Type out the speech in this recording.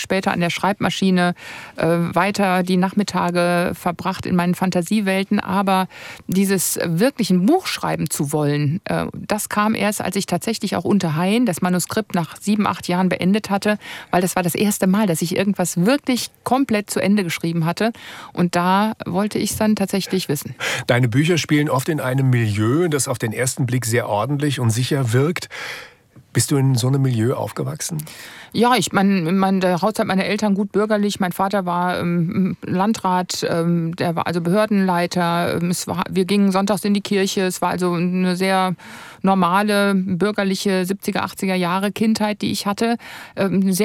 später an der Schreibmaschine weiter die Nachmittage verbracht in meinen Fantasiewelten. Aber dieses wirklich ein Buch schreiben zu wollen, das kam erst, als ich tatsächlich auch unter Hain das Manuskript nach 7, 8 Jahren beendet hatte, weil das war das erste Mal, dass ich irgendwas wirklich komplett zu Ende geschrieben hatte. Und da wollte ich es dann tatsächlich wissen. Deine Bücher spielen oft in einem Milieu, das auf den ersten Blick sehr ordentlich und sicher wirkt. Bist du in so einem Milieu aufgewachsen? Ja, der Haushalt meiner Eltern gut bürgerlich. Mein Vater war Landrat, der war also Behördenleiter. Wir gingen sonntags in die Kirche. Es war also eine sehr normale, bürgerliche 70er, 80er Jahre Kindheit, die ich hatte. Sehr